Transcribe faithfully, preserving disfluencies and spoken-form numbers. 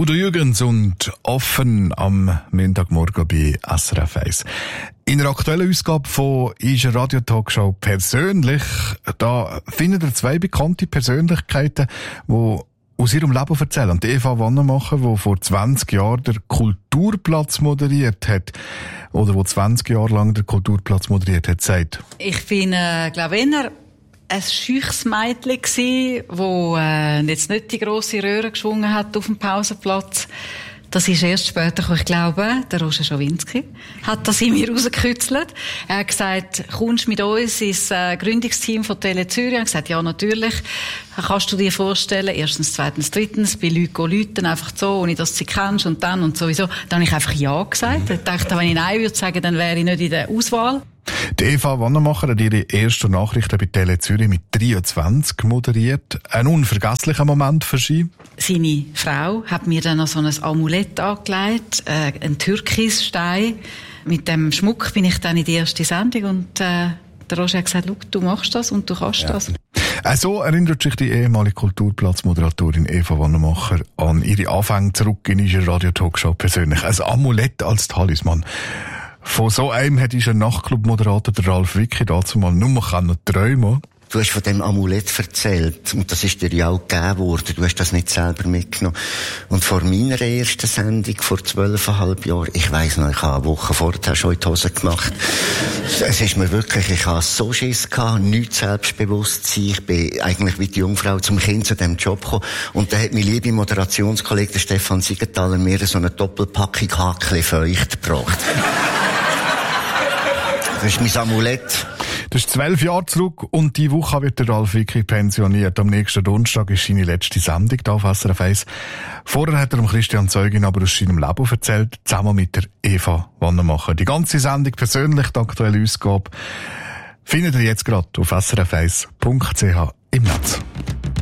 Udo Jürgens und offen am Montagmorgen bei S R F eins. In der aktuellen Ausgabe von «Ist eine Radio-Talkshow» persönlich, da findet ihr zwei bekannte Persönlichkeiten, die aus ihrem Leben erzählen. Die Eva Wannemacher, die vor zwanzig Jahren den Kulturplatz moderiert hat, oder die zwanzig Jahre lang den Kulturplatz moderiert hat, sagt: Ich bin, äh, glaube ich, eher ein scheuches Mädchen gsi, wo äh, jetzt nicht die grosse Röhre geschwungen hat auf dem Pausenplatz. Das ist erst später gekommen. Ich glaube, der Roger Schawinski hat das in mir rausgekützelt. Er hat gesagt, kommst mit uns ins äh, Gründungsteam von Tele Zürich? Er hat gesagt, ja, natürlich. Kannst du dir vorstellen, erstens, zweitens, drittens, bei Leuten läuten, einfach so, ohne dass du sie kennst und dann und sowieso. Dann habe ich einfach ja gesagt. Ich dachte, wenn ich Nein würde sagen, dann wäre ich nicht in der Auswahl. Die Eva Wannemacher hat ihre ersten Nachrichten bei Tele Zürich mit dreiundzwanzig moderiert. Ein unvergesslicher Moment für sie. Seine Frau hat mir dann noch so ein Amulett angelegt, äh, ein Türkisstein. Mit dem Schmuck bin ich dann in die erste Sendung und äh, der Roger hat gesagt, schau, du machst das und du kannst ja. das. Äh, so erinnert sich die ehemalige Kulturplatzmoderatorin Eva Wannemacher an ihre Anfänge zurück in ihrer Radio-Talkshow persönlich. Ein Amulett als Talisman. Von so einem hat unser Nachtclub-Moderator, der Ralf Wicki, dazu mal nur träumen. Du hast von dem Amulett erzählt. Und das ist dir ja auch gegeben worden. Du hast das nicht selber mitgenommen. Und vor meiner ersten Sendung, vor zwölfeinhalb Jahren, ich weiss noch, ich habe eine Woche vorher schon in die Hose gemacht. Es ist mir wirklich, ich habe so Schiss gehabt, nichts Selbstbewusstsein. Ich bin eigentlich wie die Jungfrau zum Kind zu diesem Job gekommen. Und da hat mein lieber Moderationskollege, der Stefan Siegenthaler, mir so eine Doppelpackung Hakli feucht gebracht. Das ist mein Amulett. Das ist zwölf Jahre zurück und die Woche wird der Ralf Wicki pensioniert. Am nächsten Donnerstag ist seine letzte Sendung da auf S R F eins. Vorher hat er um Christian Zeugin aber aus seinem Leben erzählt, zusammen mit der Eva Wannemacher. Die ganze Sendung persönlich, die aktuelle Ausgabe, findet ihr jetzt gerade auf S R F eins Punkt C H im Netz.